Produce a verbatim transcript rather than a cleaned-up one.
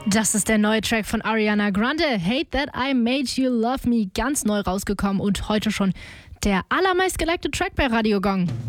Das ist der neue Track von Ariana Grande, Hate That I Made You Love Me, ganz neu rausgekommen und heute schon der allermeist gelikte Track bei Radio Gong.